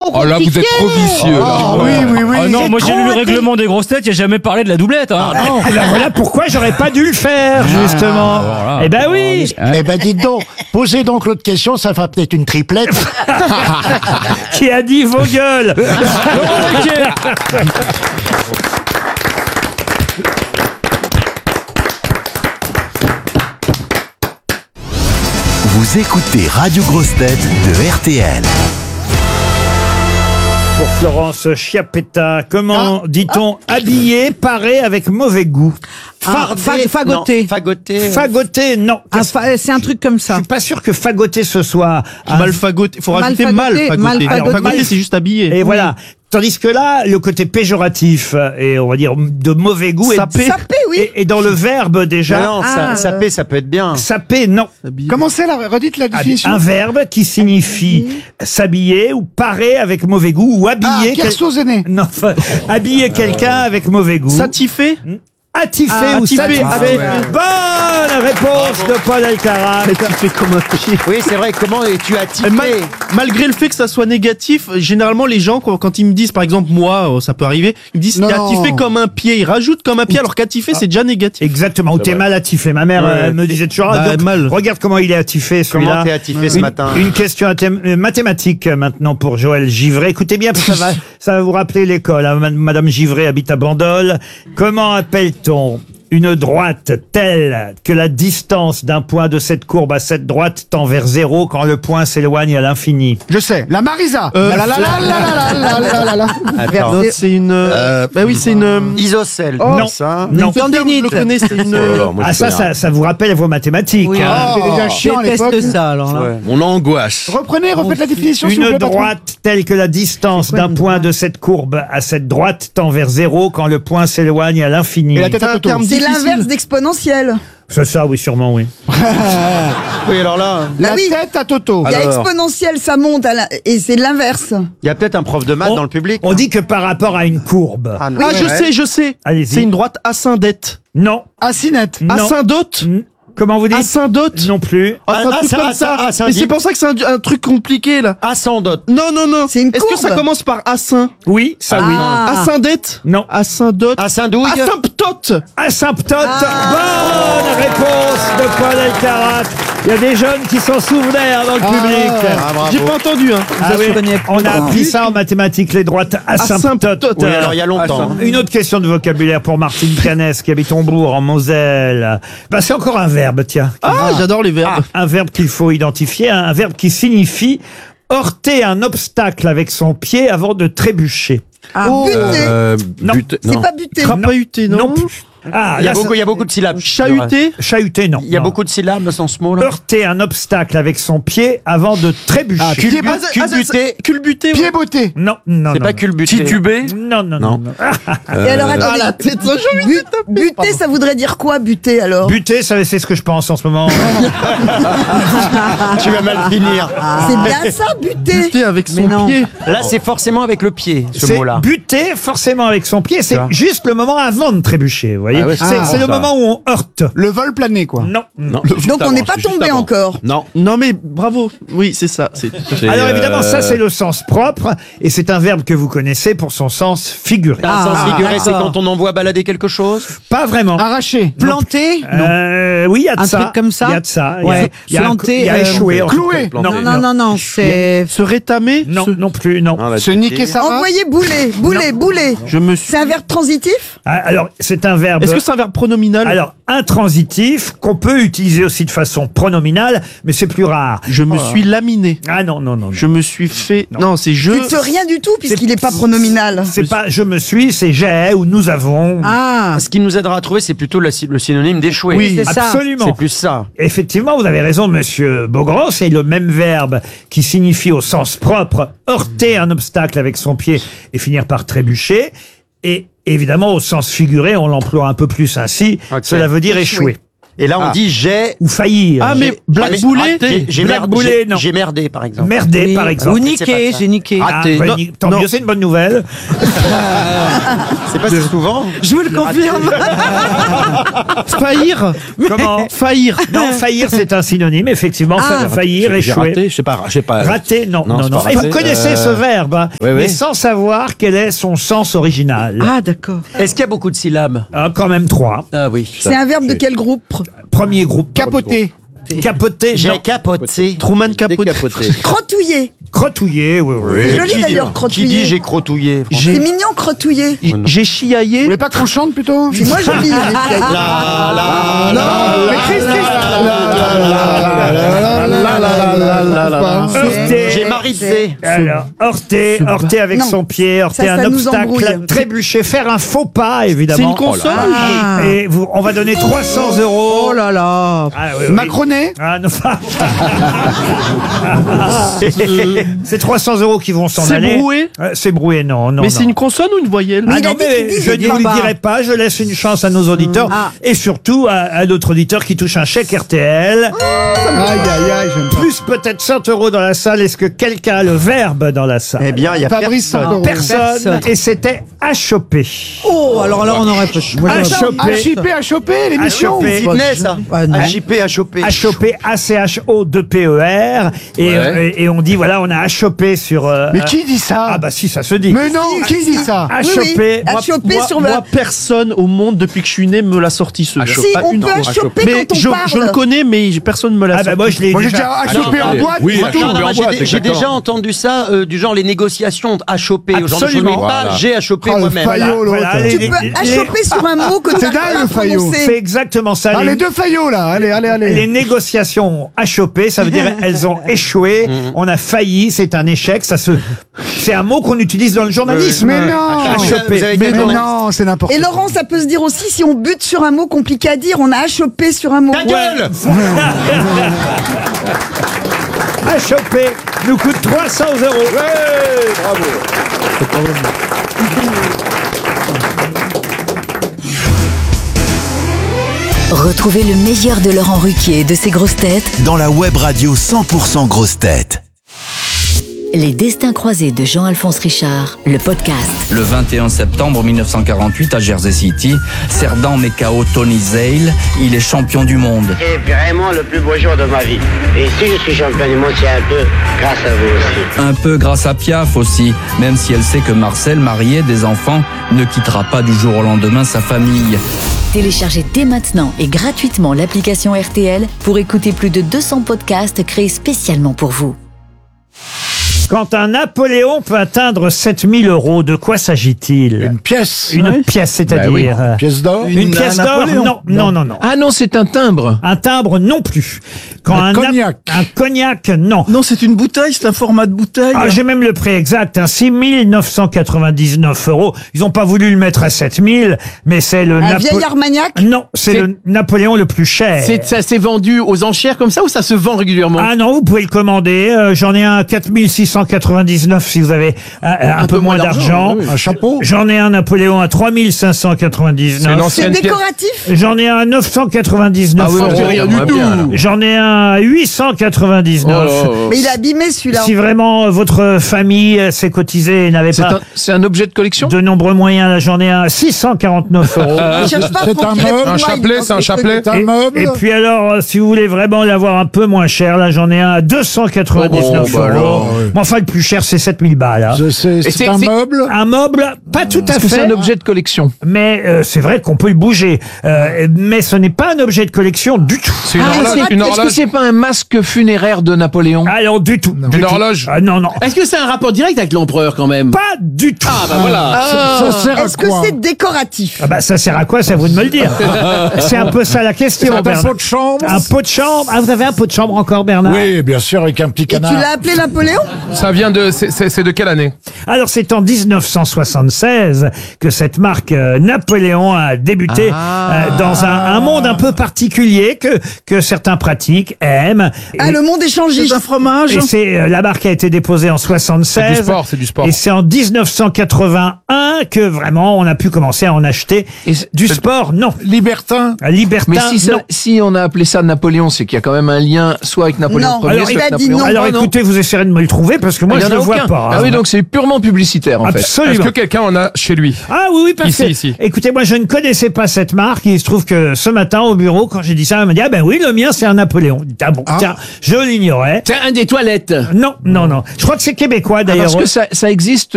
Oh là, vous êtes trop vicieux. Ah, là. oui. Oh non, C'est moi j'ai trop lu le intelligent. règlement des grosses têtes, il n'y a jamais parlé de la doublette. Hein. Non. Alors voilà pourquoi j'aurais pas dû le faire, justement. voilà. Eh ben oui. Eh ben dites donc, posez donc l'autre question, ça fera peut-être une triplette. Qui a dit vos gueules? Vous écoutez Radio Grosse Tête de RTL. Pour Florence Chiappetta, comment dit-on habillé, paré avec mauvais goût? Fagoté. Fagoté, non. C'est un truc comme Je ça. suis pas sûr que fagoté ce soit Mal fagoté. Faut rajouter mal fagoté. mal fagoté. Fagoté, c'est juste habillé. Et voilà. Tandis que là, le côté péjoratif et on va dire de mauvais goût Sapé. Sapé, oui. est dans le verbe déjà. Non, saper, ça peut être bien. Saper, non. Comment c'est là? Redites la définition. Un verbe qui signifie s'habiller ou parer avec mauvais goût ou habiller. Kersozéné. Non, enfin, habiller quelqu'un avec mauvais goût. Satifé. Attifé ou attifé, satisfait. Bonne réponse de Paul Alcarat. Satifé comme un pied. Oui, c'est vrai. Comment es-tu attifé? Malgré le fait que ça soit négatif, généralement les gens quand ils me disent, par exemple moi, ça peut arriver, ils me disent Non. t'es attifé comme un pied, ils rajoutent comme un pied alors qu'attifé c'est déjà négatif. Exactement, ou t'es mal attifé. Ma mère Ouais. me disait toujours, Bah, donc, mal. regarde comment il est attifé celui-là. Comment t'es attifé ce matin? Une question mathématique maintenant pour Joël Givray. Écoutez bien, parce que ça va vous rappeler l'école. Hein. Madame Givray habite à Bandol. Comment appelle-t-on une droite telle que la distance d'un point de cette courbe à cette droite tend vers zéro quand le point s'éloigne à l'infini? Je sais, la Marisa. La. Attends. Non, c'est une. Bah oui, c'est une. Isocèle. Non. Ça. Non. Je le connais, c'est une. Ah ça vous rappelle vos mathématiques. Oui. hein. C'était déjà chiant à l'époque. Déteste ça, alors là. Ouais. Mon angoisse. Reprenez, refaites la définition s'il vous Une plaît, patron. droite telle que la distance d'un point de cette courbe à cette droite tend vers zéro quand le point s'éloigne à l'infini. Et la tête à Toto. C'est l'inverse d'exponentiel. C'est ça, oui, sûrement, oui. Oui, alors là, La oui. tête à Toto. Il y a Alors. exponentiel, ça monte, et c'est l'inverse. il y a peut-être un prof de maths dans le public. On dit que par rapport à une courbe. Ah, non. Ah, je sais. Allez-y. C'est une droite ascendette. Non. Assinette. Non. Ascendote. Comment vous dites? Ascendote. Non plus. Ah, c'est un truc comme ça. Et c'est pour ça que c'est un truc compliqué là. Ascendote. Non. C'est une Est-ce que ça courbe. commence par assin? Oui, ça oui. Ah. Ascendette? Non. Ascendote. Ascendouille. Asymptote. Asymptote. Bonne réponse de Paul Alcarat. Il y a des jeunes qui s'en souvenaient hein, dans le public. J'ai pas entendu, hein. Ah oui, on a appris ça en mathématiques, les droites asymptotes. Asymptote. Oui, alors il y a longtemps. Une autre question de vocabulaire pour Martine Canès qui habite Hombourg en Moselle. Bah, c'est encore un verbe, tiens. Ah, j'adore les verbes. Un verbe qu'il faut identifier, un verbe qui signifie heurter un obstacle avec son pied avant de trébucher. Buter. Non. C'est pas buter. Crapahuté, non? Non plus. Ah, Il y a là, beaucoup de syllabes. Chahuté? chahuter, non. Il y a Non. beaucoup de syllabes dans ce mot-là. Heurter un obstacle avec son pied avant de trébucher. Culbuté. Culbuté. Pied beauté. Non. C'est pas culbuté. Titubé. Non. Et alors, attendez. la tête, ça, Buter, ça voudrait dire quoi, buter, alors? Buter, ça, c'est ce que je pense en ce moment. Tu vas mal finir. C'est bien ça, buter. Buté avec Mais son non. pied. Là, c'est forcément avec le pied, ce C'est mot-là. buter forcément avec son pied, c'est Ça. juste le moment avant de trébucher, vous voyez. Ah ouais, c'est le moment où on heurte. Le vol plané, quoi. Non. Donc, on n'est pas tombé encore. Non. Non, mais bravo. Oui, c'est ça. C'est tout à fait. Alors évidemment, ça c'est le sens propre, et c'est un verbe que vous connaissez pour son sens figuré. Un sens figuré, c'est d'accord. quand on envoie balader quelque chose. Pas vraiment. Arraché. Planter? Oui, il y a de Un ça. truc comme ça Il y a de ça. Ouais. Il y a Planter, il y a échoué. en tout cloué. cas. Non, c'est... Se rétamer. Non, non plus, non. Se niquer sa race. Envoyer bouler. Je me suis. C'est un verbe transitif? Ah, alors, c'est un verbe. Est-ce que c'est un verbe pronominal? Alors, intransitif, qu'on peut utiliser aussi de façon pronominale, mais c'est plus rare. Je me suis laminé. Ah non. Je me suis fait. Non, c'est je. C'est rien du tout, puisqu'il n'est pas pronominal. C'est pas je me suis, c'est j'ai ou nous avons. Ah, Ce qui nous aidera à trouver, c'est plutôt le synonyme d'échouer. Oui, c'est ça. Absolument. C'est plus ça. Effectivement, vous avez raison, monsieur Beaugrand, c'est le même verbe qui signifie au sens propre heurter un obstacle avec son pied et finir par trébucher. Et évidemment, au sens figuré, on l'emploie un peu plus ainsi. Ok. Cela veut dire échouer. Et là, on dit j'ai. Ou faillir. Ah, mais blackboulé J'ai Blackboulé, non. J'ai merdé, par exemple. Merder, par exemple. Ou niquer, j'ai niqué. Ah, Raté. bah, Non, tant non. mieux, c'est une bonne nouvelle. C'est pas si souvent. Je vous le confirme. Faillir. Comment Faillir. Non, faillir, c'est un synonyme, effectivement. Faillir, J'ai échouer. raté, je sais pas. Raté, non, Non, non, c'est non. pas Et vous raté. connaissez ce verbe, hein, oui, oui. mais sans savoir quel est son sens original. Ah, d'accord. Est-ce qu'il y a beaucoup de syllabes? Ah, quand même 3. Ah oui. C'est un verbe de quel groupe? Premier groupe. Capoter. Capoter, J'ai non. capoté. Truman Capote. Crotouiller. Crotouiller, oui, oui. C'est joli d'ailleurs, Qui crotouiller. dit j'ai crotouillé? C'est mignon, crotouiller. J'ai chiaillé. Vous voulez pas qu'on chante plutôt? C'est moi joli. Heurter. J'ai marisé. Alors, heurter avec Non. son pied, heurter Ça un nous obstacle, embrouille. trébucher, faire un faux pas, évidemment. C'est une consonne. Ah. Et on va donner 300 euros. Oh là là. Ah, oui, oui. Macronet. Ah, non. C'est 300 euros qui vont s'en C'est aller. broué C'est broué, non, non. Mais non. c'est une consonne ou une voyelle? Mais Ah il a non, dit qu'il mais disait je ne vous pas. le dirai pas, je laisse une chance à nos auditeurs Ah. et surtout à notre auditeur qui touche un chèque RTL. Aïe, aïe, aïe, j'aime pas. Plus peut-être 100 euros dans la salle. Est-ce que quelqu'un a le verbe dans la salle? Eh bien, il y a Fabrice personne. Santoro. Personne. Et c'était achoper. Oh, alors là, on aurait pas. Achoper. Chipper, à choper, l'émission. Achoper. Sydney, ça. Ah, non. À chipper, à choper. Achoper, A-C-H-O-2-P-E-R. Et on dit, voilà, on a achopé sur... Mais qui dit ça? Ah bah si, ça se dit. Mais non, qui dit ça? Achoper. À choper sur Moi, personne au monde depuis que je suis né me l'a sorti ce verbe. Si, Pas on une peut fois. achoper Mais quand on je parle. le connais, mais personne me l'a Ah sorti. bah moi, je l'ai Moi, j'ai déjà... déjà chopé en boîte. Oui, c'est tout. Non, non, moi, boîte, j'ai déjà exactement. entendu ça, du genre les négociations à choper. Genre, je ne Absolument. mets pas, Voilà. j'ai à choper Oh, le moi-même. faillot, l'autre. les- Tu les- peux les- achoper sur un mot que tu C'est as dingue, le faillot. C'est exactement ça. Ah, les deux faillots, là. Allez, allez, allez. Les négociations achoppées, ça veut dire elles ont échoué, on a failli, c'est un échec, c'est un mot qu'on utilise dans le journalisme. Mais non. Achoppé. Vous avez Mais quel journée non, c'est n'importe Et quoi. Laurent, ça peut se dire aussi si on bute sur un mot compliqué à dire, on a achoppé sur un mot. Ta gueule Achoppé nous coûte 300 euros. Retrouvez le meilleur de Laurent Ruquier et de ses grosses têtes, Dans la web radio 100% grosses têtes. Les Destins croisés de Jean-Alphonse Richard, le podcast. Le 21 septembre 1948 à Jersey City, Cerdan met KO Tony Zale. Il est champion du monde. C'est vraiment le plus beau jour de ma vie. Et si je suis champion du monde, c'est un peu grâce à vous aussi. Un peu grâce à Piaf aussi, même si elle sait que Marcel, marié, des enfants, ne quittera pas du jour au lendemain sa famille. Téléchargez dès maintenant et gratuitement l'application RTL pour écouter plus de 200 podcasts créés spécialement pour vous. Quand un Napoléon peut atteindre 7000 euros, de quoi s'agit-il? Une pièce. Une pièce, c'est-à-dire Une pièce d'or. une pièce d'or? Non, non. Ah non, c'est un timbre. Un timbre non plus. Quand Un cognac. Un cognac, non. Non, c'est une bouteille, c'est un format de bouteille. Ah, j'ai même le prix exact, hein, 6 999 euros. Ils n'ont pas voulu le mettre à 7000, mais c'est le Un vieil Armagnac? Non, c'est le Napoléon le plus cher. Ça s'est vendu aux enchères comme ça ou ça se vend régulièrement? Ah non, vous pouvez le commander. J'en ai un à 4699 si vous avez un peu moins d'argent. Un chapeau. J'en ai un Napoléon à C'est 3599. une C'est ancienne pièce. décoratif? J'en ai un à 999 Ah oui, euros. c'est rien du tout. J'en ai un à 899. Mais il est abîmé celui-là. Si vraiment votre famille s'est cotisée et n'avait pas C'est un objet de collection? de nombreux moyens, là j'en ai un à 649 euros. Je cherche pas C'est pour un qu'il meuble, répond un à chapelet, une c'est un autre chapelet. truc. Un meuble. Et puis alors, si vous voulez vraiment l'avoir un peu moins cher, là j'en ai un à 299 Oh, bah euros. alors, oui. Mais enfin, le plus cher, c'est 7000 balles. Hein. C'est c'est- un c'est- meuble. Un meuble, pas tout à Est-ce que c'est fait. un objet de collection? Mais c'est vrai qu'on peut le bouger. Mais ce n'est pas un objet de collection du tout. C'est une Ah, horloge. c'est- Est-ce que c'est pas un masque funéraire de Napoléon? Alors, du tout. Du Une tout. horloge? Ah, non, non. Est-ce que c'est un rapport direct avec l'empereur quand même? Pas du tout. Ah bah voilà. Ça sert à Est-ce que quoi? c'est décoratif? Ah bah ça sert à quoi? C'est à vous de me le dire. C'est un peu ça la question, C'est un Bernard. pot de chambre. Un pot de chambre. Ah, vous avez un pot de chambre encore, Bernard? Oui, bien sûr, avec un petit Et tu canard. l'as appelé Napoléon? Ça vient de... C'est de quelle année? Alors c'est en 1976 que cette marque Napoléon a débuté dans un monde un peu particulier que certains pratiquent, aiment. Le monde échangiste. C'est un fromage. Et c'est la marque a été déposée en 76. C'est du sport. Et c'est en 1981 que vraiment on a pu commencer à en acheter. Du sport, non. Libertin. Libertin, Mais non. si on a appelé ça Napoléon, c'est qu'il y a quand même un lien soit avec Napoléon Non, Ier, alors soit il a avec dit Napoléon. non. Alors écoutez, vous essayerez de me le trouver parce que moi Il y je en a le vois aucun. pas. Ah oui, donc c'est purement publicitaire en fait. Est-ce Absolument. que quelqu'un en a chez lui? Ah oui, parce que, Ici. écoutez, moi je ne connaissais pas cette marque. Il se trouve que ce matin au bureau, quand j'ai dit ça, elle m'a dit, ah ben oui, le mien c'est un Napoléon. Ah bon, tiens, je l'ignorais. C'est un des toilettes. Non. Je crois que c'est québécois d'ailleurs. Parce que ça existe